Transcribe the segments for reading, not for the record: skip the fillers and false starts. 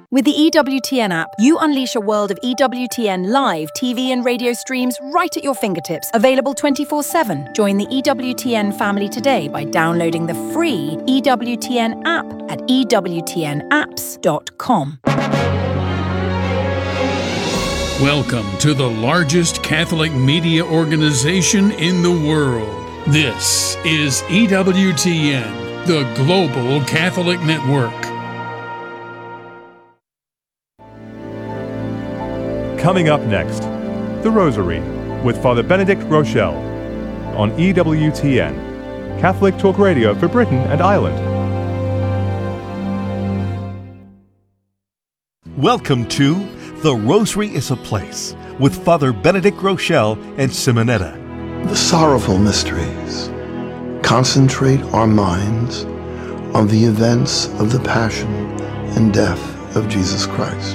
With the EWTN app, you unleash a world of EWTN live TV and radio streams right at your fingertips, available 24/7. Join the EWTN family today by downloading the free EWTN app at ewtnapps.com. Welcome to the largest Catholic media organization in the world. This is EWTN, the Global Catholic Network. Coming up next, The Rosary with Father Benedict Groeschel on EWTN, Catholic Talk Radio for Britain and Ireland. Welcome to The Rosary is a Place with Father Benedict Groeschel and Simonetta. The sorrowful mysteries concentrate our minds on the events of the passion and death of Jesus Christ.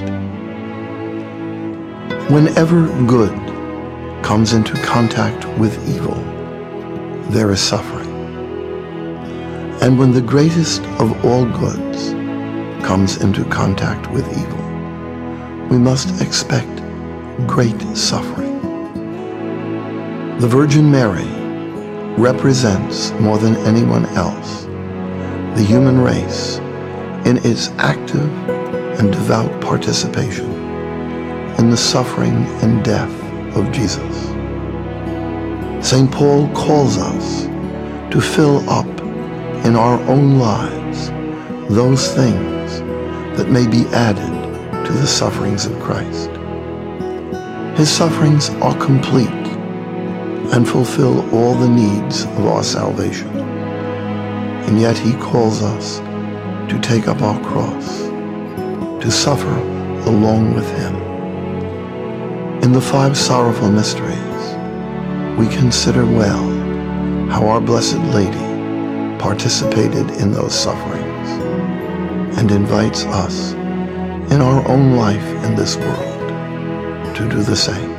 Whenever good comes into contact with evil, there is suffering. And when the greatest of all goods comes into contact with evil, we must expect great suffering. The Virgin Mary represents more than anyone else the human race in its active and devout participation in the suffering and death of Jesus. St. Paul calls us to fill up in our own lives those things that may be added to the sufferings of Christ. His sufferings are complete and fulfill all the needs of our salvation. And yet he calls us to take up our cross, to suffer along with him. In the five sorrowful mysteries, we consider well how our Blessed Lady participated in those sufferings and invites us in our own life in this world to do the same.